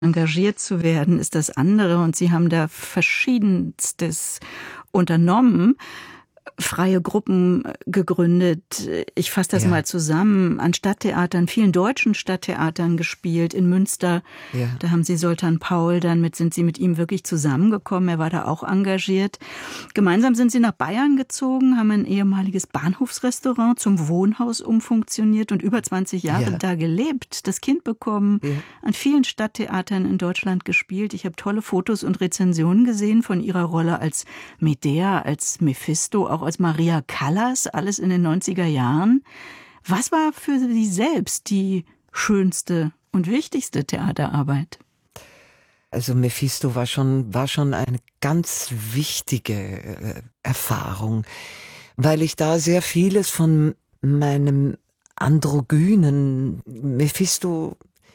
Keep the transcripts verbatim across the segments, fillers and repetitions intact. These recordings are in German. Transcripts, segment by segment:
Engagiert zu werden ist das andere und Sie haben da Verschiedenstes unternommen, freie Gruppen gegründet. Ich fasse das Ja. mal zusammen. An Stadttheatern, vielen deutschen Stadttheatern gespielt, in Münster. Ja. Da haben Sie Soltan Paul, dann mit, sind Sie mit ihm wirklich zusammengekommen. Er war da auch engagiert. Gemeinsam sind Sie nach Bayern gezogen, haben ein ehemaliges Bahnhofsrestaurant zum Wohnhaus umfunktioniert und über zwanzig Jahre Ja. da gelebt, das Kind bekommen, Ja. an vielen Stadttheatern in Deutschland gespielt. Ich habe tolle Fotos und Rezensionen gesehen von Ihrer Rolle als Medea, als Mephisto, auch als Maria Callas, alles in den neunziger Jahren. Was war für Sie selbst die schönste und wichtigste Theaterarbeit? Also Mephisto war schon, war schon eine ganz wichtige äh, Erfahrung, weil ich da sehr vieles von meinem androgynen Mephisto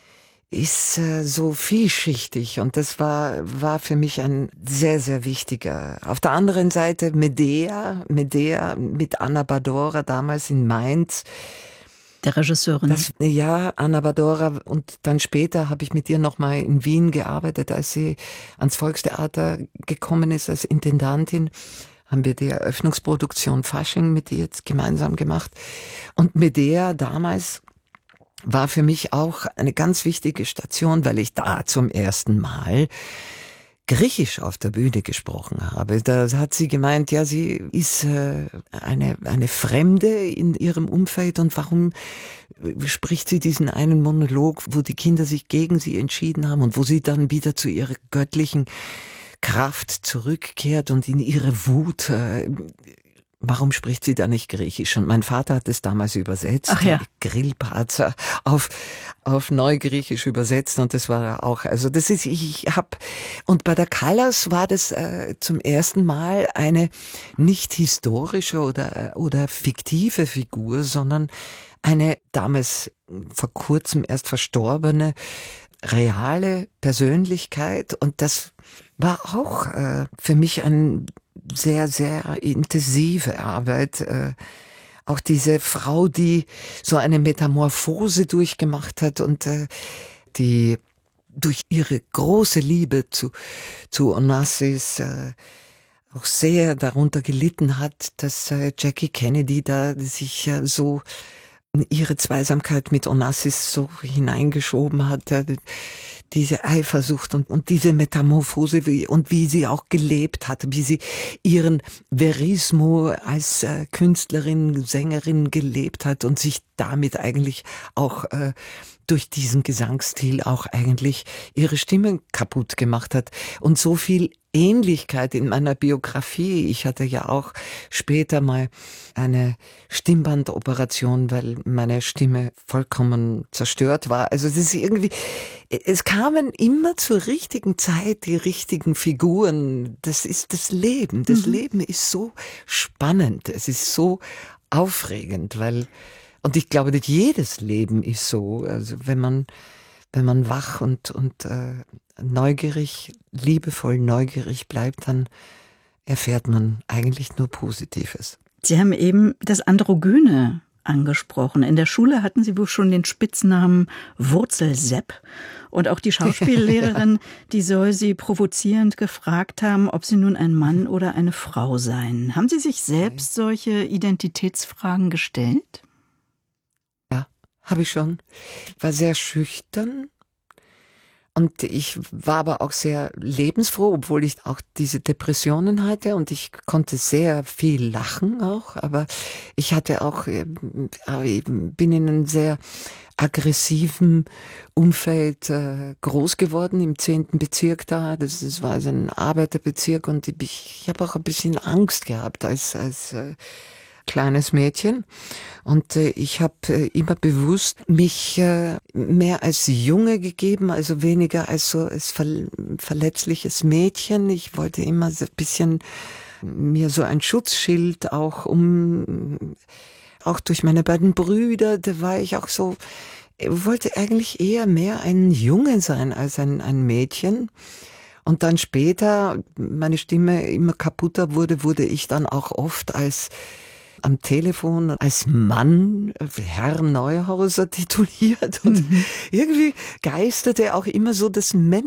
ist äh, so vielschichtig und das war war für mich ein sehr, sehr wichtiger. Auf der anderen Seite Medea, Medea mit Anna Badora damals in Mainz. Der Regisseurin. Das, ja, Anna Badora, und dann später habe ich mit ihr nochmal in Wien gearbeitet, als sie ans Volkstheater gekommen ist als Intendantin. Haben wir die Eröffnungsproduktion Fasching mit ihr jetzt gemeinsam gemacht. Und Medea damals war für mich auch eine ganz wichtige Station, weil ich da zum ersten Mal Griechisch auf der Bühne gesprochen habe. Da hat sie gemeint, ja, sie ist äh, eine eine Fremde in ihrem Umfeld und warum spricht sie diesen einen Monolog, wo die Kinder sich gegen sie entschieden haben und wo sie dann wieder zu ihrer göttlichen Kraft zurückkehrt und in ihre Wut. Äh, warum spricht sie da nicht Griechisch? Und mein Vater hat es damals übersetzt, Ach ja. Grillparzer auf auf Neugriechisch übersetzt und das war auch, also das ist, ich hab, und bei der Callas war das äh, zum ersten Mal eine nicht historische oder oder fiktive Figur, sondern eine damals vor kurzem erst verstorbene reale Persönlichkeit und das war auch äh, für mich ein sehr, sehr intensive Arbeit. Äh, auch diese Frau, die so eine Metamorphose durchgemacht hat und äh, die durch ihre große Liebe zu, zu Onassis äh, auch sehr darunter gelitten hat, dass äh, Jackie Kennedy da sich äh, so in ihre Zweisamkeit mit Onassis so hineingeschoben hat. Äh, diese Eifersucht und, und diese Metamorphose wie, und wie sie auch gelebt hat, wie sie ihren Verismo als äh, Künstlerin, Sängerin gelebt hat und sich damit eigentlich auch äh, durch diesen Gesangsstil auch eigentlich ihre Stimme kaputt gemacht hat. Und so viel Ähnlichkeit in meiner Biografie. Ich hatte ja auch später mal eine Stimmbandoperation, weil meine Stimme vollkommen zerstört war. Also das ist irgendwie, es kamen immer zur richtigen Zeit die richtigen Figuren. Das ist das Leben. Das mhm. Leben ist so spannend. Es ist so aufregend, weil, und ich glaube, dass jedes Leben ist so. Also wenn man, wenn man wach und, und äh, neugierig, liebevoll neugierig bleibt, dann erfährt man eigentlich nur Positives. Sie haben eben das Androgyne angesprochen. In der Schule hatten Sie wohl schon den Spitznamen Wurzelsepp. Und auch die Schauspiellehrerin, die soll Sie provozierend gefragt haben, ob Sie nun ein Mann oder eine Frau seien. Haben Sie sich selbst solche Identitätsfragen gestellt? Ja, habe ich schon. War sehr schüchtern. Und ich war aber auch sehr lebensfroh, obwohl ich auch diese Depressionen hatte und ich konnte sehr viel lachen auch, aber ich hatte auch, ich bin in einem sehr aggressiven Umfeld äh, groß geworden, im zehnten Bezirk da, das, das war also ein Arbeiterbezirk und ich, ich habe auch ein bisschen Angst gehabt als, als äh, kleines Mädchen und äh, ich habe äh, immer bewusst mich äh, mehr als Junge gegeben, also weniger als so als ver verletzliches Mädchen. Ich wollte immer so ein bisschen mir so ein Schutzschild auch um, auch durch meine beiden Brüder, da war ich auch so, wollte eigentlich eher mehr ein Junge sein als ein, ein Mädchen. Und dann später, meine Stimme immer kaputter wurde, wurde ich dann auch oft als am Telefon als Mann, Herr Neuhauser, tituliert und mhm. irgendwie geisterte auch immer so das Männer